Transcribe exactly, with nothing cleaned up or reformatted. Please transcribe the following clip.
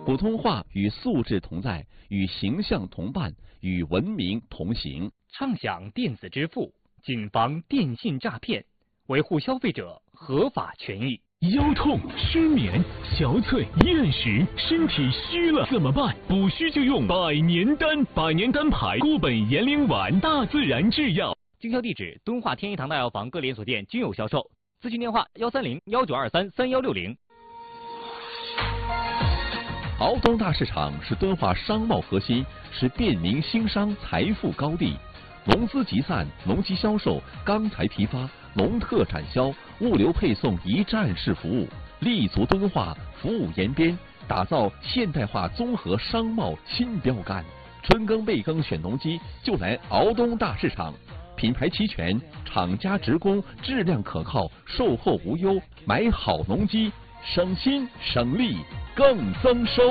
普通话与素质同在，与形象同伴，与文明同行。 畅享电子支付，谨防电信诈骗，维护消费者合法权益。 腰痛、失眠、憔悴、厌食，身体虚了怎么办？补虚就用百年丹，百年丹牌固本延龄丸，大自然制药。 经销地址：敦化天一堂大药房各连锁店均有销售。咨询电话：幺三零幺九二三三幺六零。 敖东大市场是敦化商贸核心，是便民兴商财富高地。农资集散、农机销售、钢材批发、农特产销、物流配送一站式服务，立足敦化，服务延边，打造现代化综合商贸新标杆。春耕备耕选农机就来敖东大市场，品牌齐全，厂家直供，质量可靠，售后无忧，买好农机省心省力更增收。